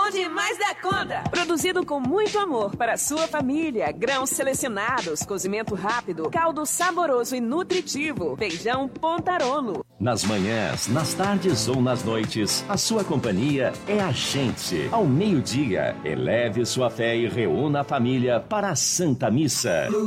bom demais da conta. Produzido com muito amor para a sua família. Grãos selecionados, cozimento rápido, caldo saboroso e nutritivo. Feijão Pontarolo. Nas manhãs, nas tardes ou nas noites, a sua companhia é a gente. Ao meio-dia, eleve sua fé e reúna a família para a Santa Missa.